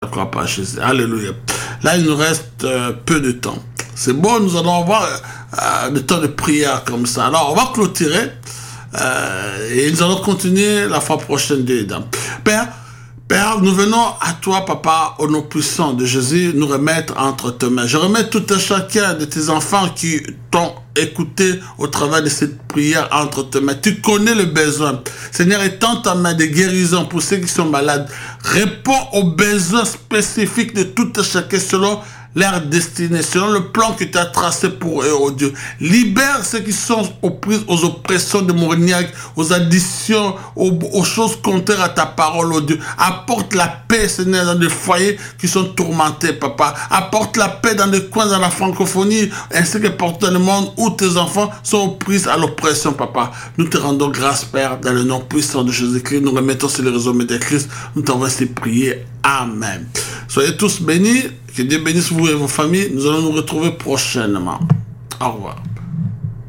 croix par Jésus. Alléluia. Là, il nous reste peu de temps. C'est bon, nous allons avoir le temps de prière comme ça. Alors, on va clôturer et nous allons continuer la fois prochaine dedans. Père, nous venons à toi, Papa, au nom puissant de Jésus, nous remettre entre tes mains. Je remets tout un chacun de tes enfants qui t'ont écouté au travers de cette prière entre tes mains. Tu connais le besoin. Seigneur, étends ta main de guérison pour ceux qui sont malades. Réponds aux besoins spécifiques de tout un chacun selon leur destinée, selon le plan que tu as tracé pour eux, oh Dieu. Libère ceux qui sont aux oppressions démoniaques, aux additions, aux choses contraires à ta parole, oh Dieu. Apporte la paix, Seigneur, dans des foyers qui sont tourmentés, Papa. Apporte la paix dans des coins de la francophonie, ainsi que partout dans le monde où tes enfants sont pris à l'oppression, Papa. Nous te rendons grâce, Père, dans le nom puissant de Jésus-Christ. Nous remettons sur le réseau de Christ. Nous t'envoyons ces prières. Amen. Soyez tous bénis. Que Dieu bénisse vous et vos familles. Nous allons nous retrouver prochainement. Au revoir.